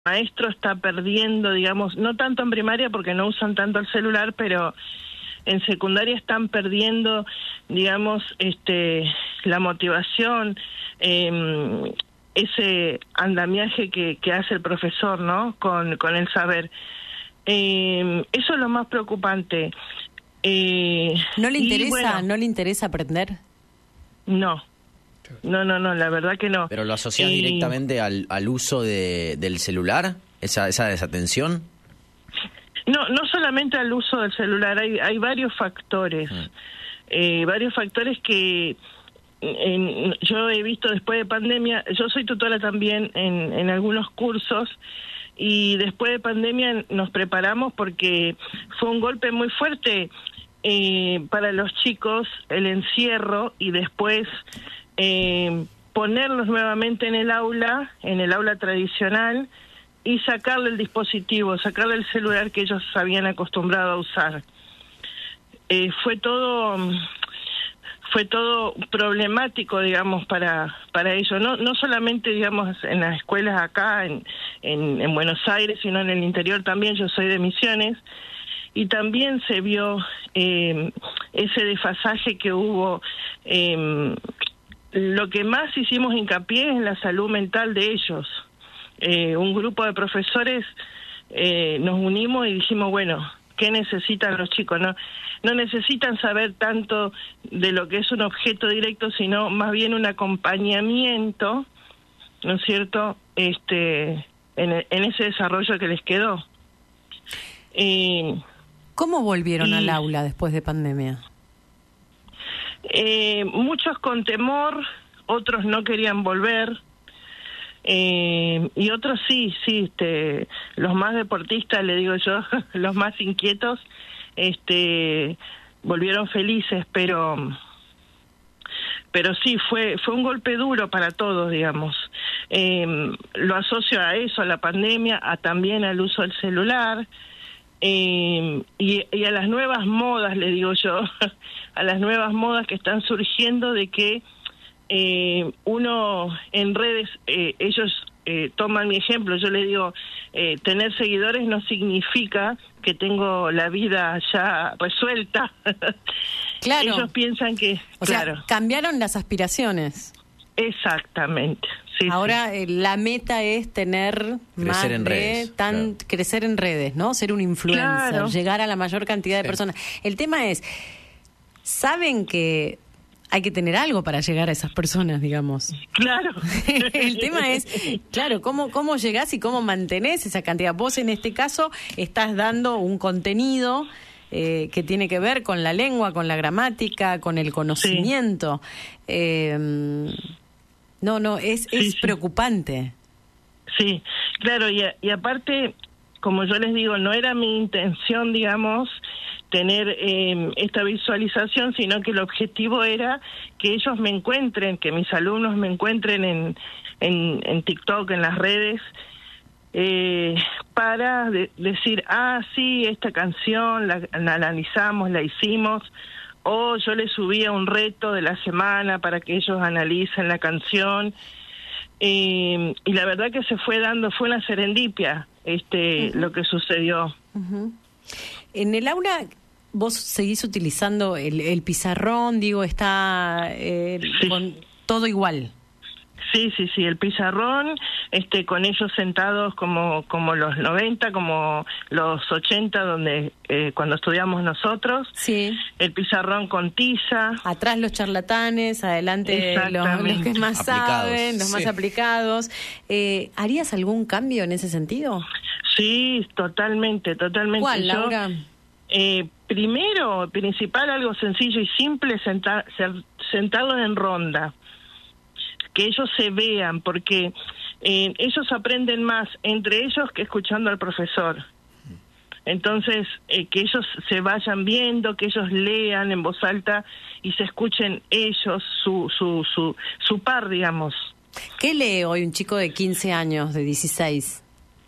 maestro está perdiendo, digamos, no tanto en primaria porque no usan tanto el celular, pero en secundaria están perdiendo, digamos, la motivación, ese andamiaje que hace el profesor, ¿no? Con el saber. Eso es lo más preocupante. ¿No le interesa, no le interesa aprender? No, la verdad que no. ¿Pero lo asocias directamente al uso del celular, esa desatención? No solamente al uso del celular, hay varios factores. Varios factores que yo he visto después de pandemia. Yo soy tutora también en algunos cursos, y después de pandemia nos preparamos porque fue un golpe muy fuerte para los chicos el encierro, y después ponerlos nuevamente en el aula tradicional, y sacarle el dispositivo, sacarle el celular que ellos habían acostumbrado a usar. Fue todo problemático, digamos, para ellos, no solamente, digamos, en las escuelas acá en Buenos Aires, sino en el interior también. Yo soy de Misiones, y también se vio ese desfasaje que hubo. Lo que más hicimos hincapié es en la salud mental de ellos. Un grupo de profesores nos unimos y dijimos, bueno, ¿qué necesitan los chicos? No necesitan saber tanto de lo que es un objeto directo, sino más bien un acompañamiento, ¿no es cierto?, en ese desarrollo que les quedó. ¿Cómo volvieron al aula después de pandemia? Muchos con temor, otros no querían volver. Y otros sí, los más deportistas, le digo yo, los más inquietos, volvieron felices, pero sí, fue un golpe duro para todos, digamos. Lo asocio a eso, a la pandemia, también al uso del celular, y a las nuevas modas, le digo yo, a las nuevas modas que están surgiendo, de que uno en redes, ellos toman mi ejemplo. Yo les digo, tener seguidores no significa que tengo la vida ya resuelta. Claro. Ellos piensan que... O sea, cambiaron las aspiraciones. Exactamente. Sí, ahora la meta es tener crecer en redes, crecer en redes, ¿no? Ser un influencer, claro, llegar a la mayor cantidad de personas. El tema es, ¿saben que hay que tener algo para llegar a esas personas, digamos? Claro. El tema es, claro, ¿cómo llegás y cómo mantenés esa cantidad? Vos en este caso estás dando un contenido que tiene que ver con la lengua, con la gramática, con el conocimiento. Sí. Es preocupante. Sí, claro, y aparte, como yo les digo, no era mi intención, digamos, tener esta visualización, sino que el objetivo era que ellos me encuentren, que mis alumnos me encuentren en TikTok, en las redes, para decir, sí, esta canción la analizamos, la hicimos, o yo les subía un reto de la semana para que ellos analicen la canción, y la verdad que fue una serendipia lo que sucedió. En el aula vos seguís utilizando el pizarrón, digo, está con todo igual. Sí, el pizarrón, con ellos sentados como los 90, como los 80, donde cuando estudiamos nosotros. Sí. El pizarrón con tiza. Atrás los charlatanes, adelante los que más saben, los más aplicados. ¿Harías algún cambio en ese sentido? Sí, totalmente. ¿Cuál, Laura? Primero, principal, algo sencillo y simple, sentarlos en ronda. Que ellos se vean, porque ellos aprenden más entre ellos que escuchando al profesor. Entonces, que ellos se vayan viendo, que ellos lean en voz alta y se escuchen ellos, su par, digamos. ¿Qué lee hoy un chico de 15 años, de 16?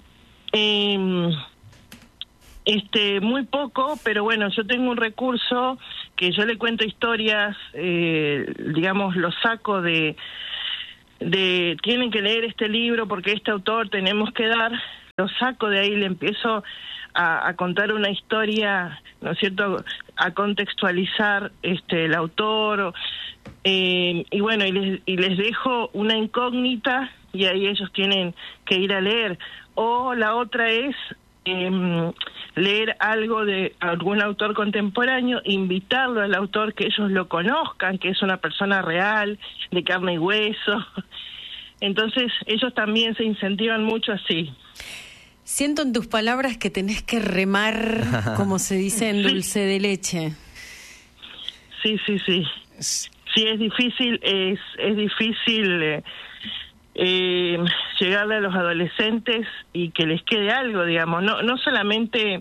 Muy poco, pero bueno, yo tengo un recurso que yo le cuento historias, digamos, lo saco de tienen que leer este libro porque este autor tenemos que dar, lo saco de ahí, le empiezo a contar una historia, ¿no es cierto?, a contextualizar el autor, y bueno, y les dejo una incógnita y ahí ellos tienen que ir a leer. O la otra es leer algo de algún autor contemporáneo, invitarlo al autor, que ellos lo conozcan, que es una persona real, de carne y hueso. Entonces ellos también se incentivan mucho así. Siento en tus palabras que tenés que remar, como se dice en dulce de leche. Sí. Sí, es difícil, es difícil llegarle a los adolescentes y que les quede algo, digamos, no solamente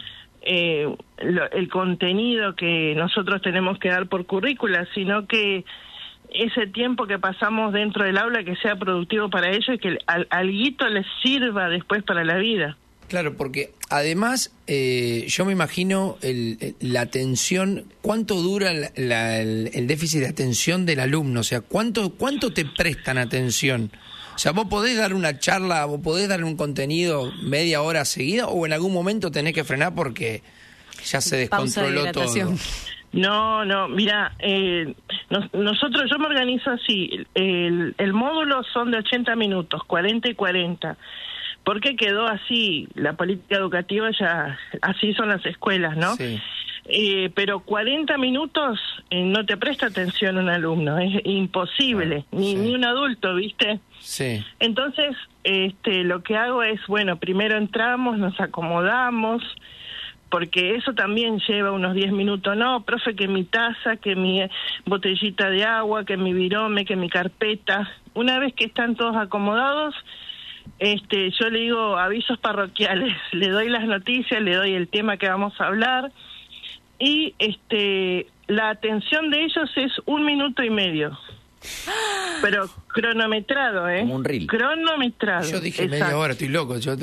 el contenido que nosotros tenemos que dar por currícula, sino que ese tiempo que pasamos dentro del aula que sea productivo para ellos y que alguito les sirva después para la vida. Claro, porque además yo me imagino la atención, ¿cuánto dura el déficit de atención del alumno? O sea, ¿cuánto te prestan atención? O sea, vos podés dar una charla, vos podés dar un contenido media hora seguida, o en algún momento tenés que frenar porque ya se descontroló todo. No, mira, nosotros, yo me organizo así, el módulo son de 80 minutos, 40 y 40, porque quedó así, la política educativa ya, así son las escuelas, ¿no? Sí. Pero 40 minutos no te presta atención un alumno, es imposible, ni un adulto, ¿viste? Sí. Entonces, lo que hago es, bueno, primero entramos, nos acomodamos, porque eso también lleva unos 10 minutos. No, profe, que mi taza, que mi botellita de agua, que mi virome, que mi carpeta. Una vez que están todos acomodados, yo le digo avisos parroquiales, le doy las noticias, le doy el tema que vamos a hablar, y la atención de ellos es 1 minuto y medio. Pero cronometrado, Como un reel. Cronometrado. Yo dije exacto. media hora, estoy loco. No.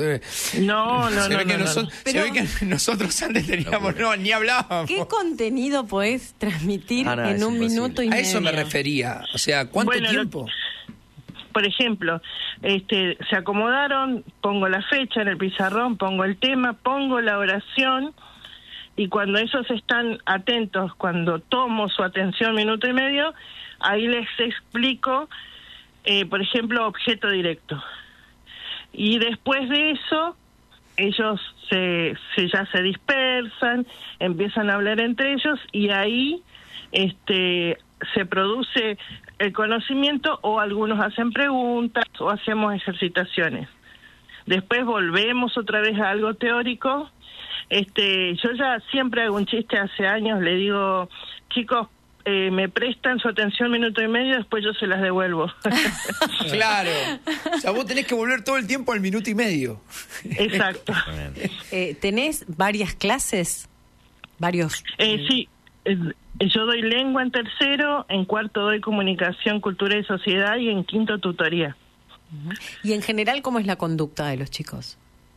Se ve que nosotros antes teníamos, ni hablábamos. ¿Qué contenido podés transmitir en 1 minuto y medio? A eso me refería. O sea, ¿cuánto tiempo? Por ejemplo, se acomodaron, pongo la fecha en el pizarrón, pongo el tema, pongo la oración, y cuando ellos están atentos, cuando tomo su atención 1 minuto y medio, ahí les explico, por ejemplo, objeto directo. Y después de eso, ellos ya se dispersan, empiezan a hablar entre ellos, y ahí se produce el conocimiento, o algunos hacen preguntas o hacemos ejercitaciones. Después volvemos otra vez a algo teórico. Yo ya siempre hago un chiste, hace años, le digo, chicos, me prestan su atención 1 minuto y medio, después yo se las devuelvo. Claro. O sea, vos tenés que volver todo el tiempo al 1 minuto y medio. Exacto. ¿Tenés varias clases? ¿Varios? Sí. Yo doy lengua en tercero, en cuarto doy comunicación, cultura y sociedad, y en quinto tutoría. Y en general, ¿cómo es la conducta de los chicos?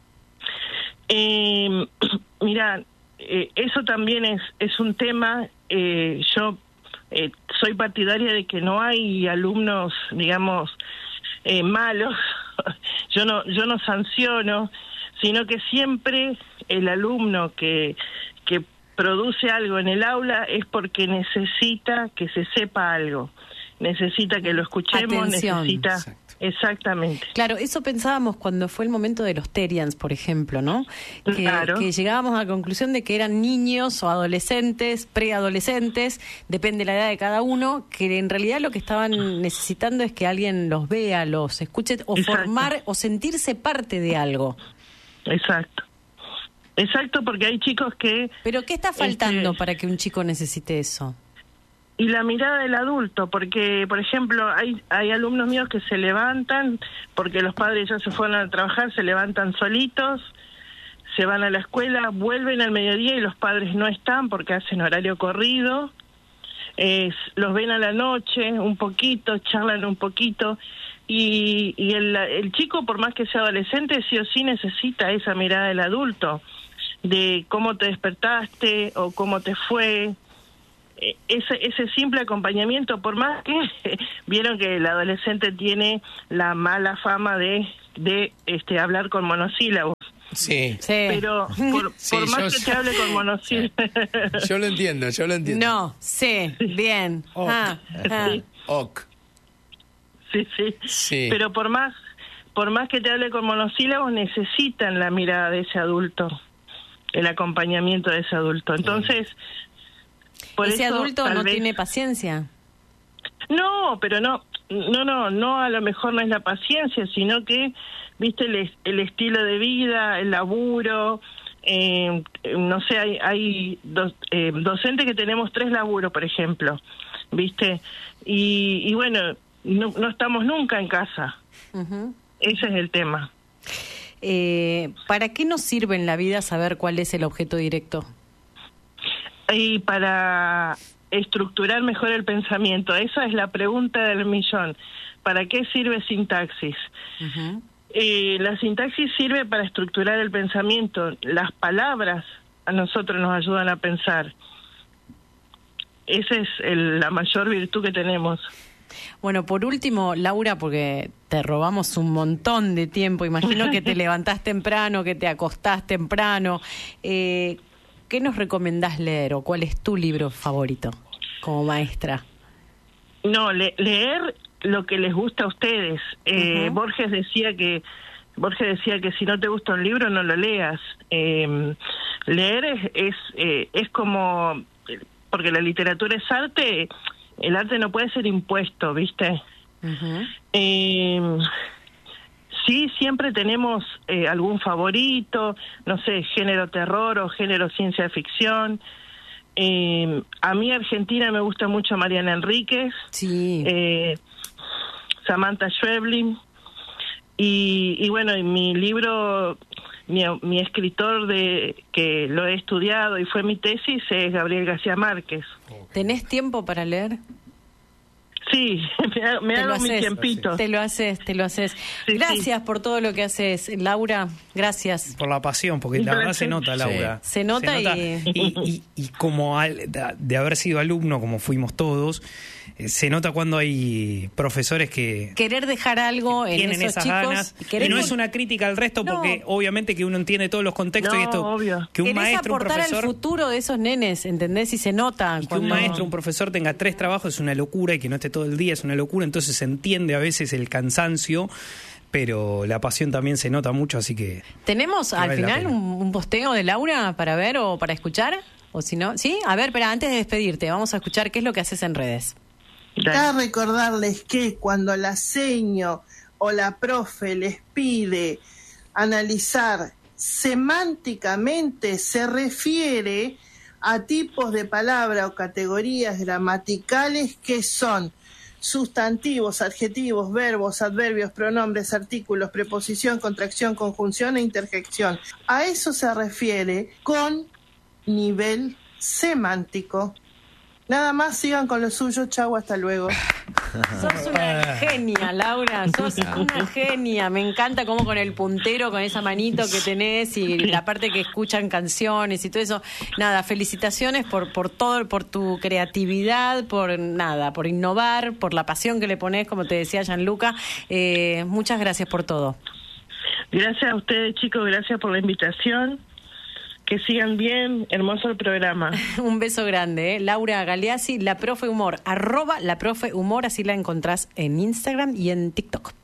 Mira, eso también es un tema. Yo soy partidaria de que no hay alumnos, digamos, malos. Yo no sanciono, sino que siempre el alumno que produce algo en el aula es porque necesita que se sepa algo, necesita que lo escuchemos, necesita... Exacto. Exactamente. Claro, eso pensábamos cuando fue el momento de los Terians, por ejemplo, ¿no? Claro. Que llegábamos a la conclusión de que eran niños o adolescentes, preadolescentes, depende de la edad de cada uno, que en realidad lo que estaban necesitando es que alguien los vea, los escuche, o Exacto. formar o sentirse parte de algo. Exacto, porque hay chicos que... ¿Pero qué está faltando para que un chico necesite eso? Y la mirada del adulto, porque, por ejemplo, hay alumnos míos que se levantan, porque los padres ya se fueron a trabajar, se levantan solitos, se van a la escuela, vuelven al mediodía y los padres no están porque hacen horario corrido, los ven a la noche un poquito, charlan un poquito, y el chico, por más que sea adolescente, sí o sí necesita esa mirada del adulto, de cómo te despertaste o cómo te fue. ese simple acompañamiento, por más que vieron que el adolescente tiene la mala fama de hablar con monosílabos. Sí. Pero por más que te hable con monosílabos. Yo lo entiendo. No, sí, bien. Ok. Ok. Sí. Pero por más que te hable con monosílabos, necesitan la mirada de ese adulto, el acompañamiento de ese adulto. Entonces, por ese eso, adulto no tiene paciencia. No, pero no, a lo mejor no es la paciencia, sino que, viste, el estilo de vida, el laburo, no sé, hay docentes que tenemos 3 laburos, por ejemplo, viste, y bueno, no estamos nunca en casa. Uh-huh. Ese es el tema. ¿Para qué nos sirve en la vida saber cuál es el objeto directo? Y para estructurar mejor el pensamiento. Esa es la pregunta del millón. ¿Para qué sirve sintaxis? Uh-huh. La sintaxis sirve para estructurar el pensamiento. Las palabras a nosotros nos ayudan a pensar. Esa es la mayor virtud que tenemos. Bueno, por último, Laura, porque te robamos un montón de tiempo, imagino que te levantás temprano, que te acostás temprano, ¿qué nos recomendás leer o cuál es tu libro favorito como maestra? No, leer lo que les gusta a ustedes. Uh-huh. Borges decía que si no te gusta un libro, no lo leas. Leer es como, porque la literatura es arte. El arte no puede ser impuesto, ¿viste? Uh-huh. Sí, siempre tenemos algún favorito, no sé, género terror o género ciencia ficción. A mí Argentina me gusta mucho Mariana Enríquez, sí. Samantha Schweblin, y bueno, en mi libro, mi escritor que lo he estudiado y fue mi tesis es Gabriel García Márquez. ¿Tenés tiempo para leer? Sí, me hago mi tiempito. Te lo haces. Sí, gracias por todo lo que haces, Laura. Gracias. Por la pasión, porque la verdad se nota, Laura. Sí. Se nota y como de haber sido alumno, como fuimos todos, se nota cuando hay profesores que querer dejar algo en tienen esos esas chicos, ganas, y no es una crítica al resto, porque obviamente que uno entiende todos los contextos, y esto obvio. Que un querés maestro, un aportar profesor, al futuro de esos nenes, ¿entendés? Y se nota y que un maestro, un profesor tenga 3 trabajos es una locura, y que no esté todo el día es una locura. Entonces se entiende a veces el cansancio, pero la pasión también se nota mucho, así que ¿tenemos al final un posteo de Laura para ver o para escuchar? O si no, ¿sí? A ver, pero antes de despedirte, vamos a escuchar qué es lo que haces en redes. A recordarles que cuando la seño o la profe les pide analizar semánticamente, se refiere a tipos de palabra o categorías gramaticales que son sustantivos, adjetivos, verbos, adverbios, pronombres, artículos, preposición, contracción, conjunción e interjección. A eso se refiere con nivel semántico. Nada más, sigan con lo suyo, chau, hasta luego. Sos una genia, Laura, sos una genia. Me encanta cómo con el puntero, con esa manito que tenés y la parte que escuchan canciones y todo eso. Nada, felicitaciones por todo, por tu creatividad, por innovar, por la pasión que le ponés, como te decía Gianluca. Muchas gracias por todo. Gracias a ustedes, chicos, gracias por la invitación. Que sigan bien, hermoso el programa. Un beso grande, Laura Galeazzi, La Profe Humor, @La Profe Humor, así la encontrás en Instagram y en TikTok.